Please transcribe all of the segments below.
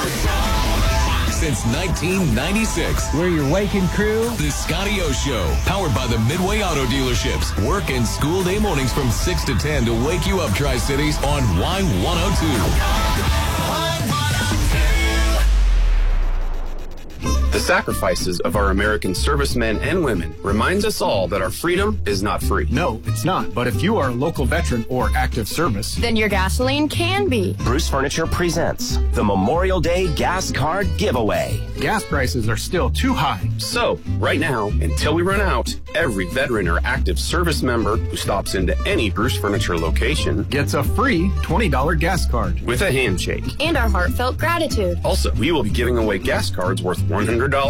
Since 1996. We're your waking crew. The Scotty O Show, powered by the Midway Auto Dealerships. Work and school day mornings from 6 to 10 to wake you up, Tri-Cities, on Y102. The sacrifices of our American servicemen and women reminds us all that our freedom is not free. No, it's not. But if you are a local veteran or active service, then your gasoline can be. Bruce Furniture presents the Memorial Day Gas Card Giveaway. Gas prices are still too high. So, right now, until we run out, every veteran or active service member who stops into any Bruce Furniture location gets a free $20 gas card with a handshake and our heartfelt gratitude. Also, we will be giving away gas cards worth $100 to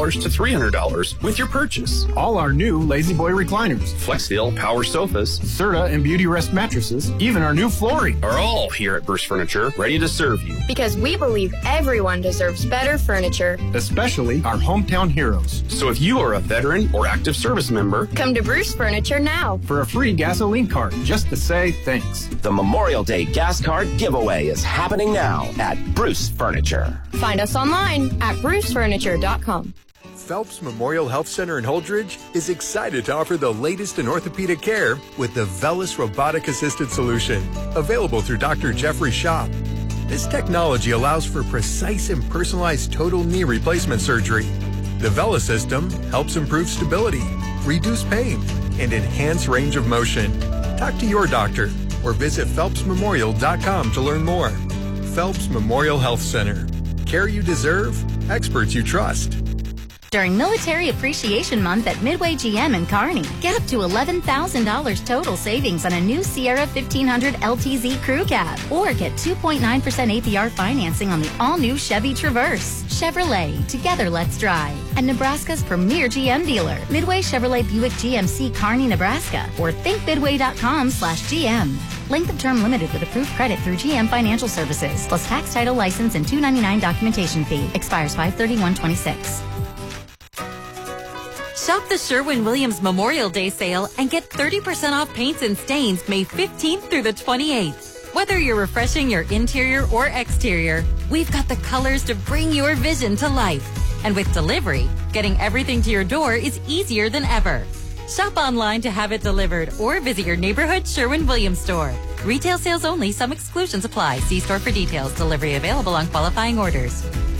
$300 with your purchase. All our new Lazy Boy recliners, FlexSteel power sofas, Serta and Beauty Rest mattresses, even our new flooring are all here at Bruce Furniture, ready to serve you. Because we believe everyone deserves better furniture, especially our hometown heroes. So if you are a veteran or active service member, come to Bruce Furniture now for a free gasoline card just to say thanks. The Memorial Day Gas Card Giveaway is happening now at Bruce Furniture. Find us online at brucefurniture.com. Phelps Memorial Health Center in Holdridge is excited to offer the latest in orthopedic care with the VELYS Robotic Assisted Solution, available through Dr. Jeffrey Shop. This technology allows for precise and personalized total knee replacement surgery. The VELYS system helps improve stability, reduce pain, and enhance range of motion. Talk to your doctor or visit PhelpsMemorial.com to learn more. Phelps Memorial Health Center. Care you deserve, experts you trust. During Military Appreciation Month at Midway GM in Kearney, get up to $11,000 total savings on a new Sierra 1500 LTZ Crew Cab, or get 2.9% APR financing on the all-new Chevy Traverse. Chevrolet, together let's drive. And Nebraska's premier GM dealer, Midway Chevrolet Buick GMC Kearney, Nebraska, or thinkmidway.com/GM. Length of term limited with approved credit through GM Financial Services, plus tax, title, license, and $299 documentation fee. Expires 5/31/26. Shop the Sherwin-Williams Memorial Day sale and get 30% off paints and stains May 15th through the 28th. Whether you're refreshing your interior or exterior, we've got the colors to bring your vision to life. And with delivery, getting everything to your door is easier than ever. Shop online to have it delivered or visit your neighborhood Sherwin-Williams store. Retail sales only. Some exclusions apply. See store for details. Delivery available on qualifying orders.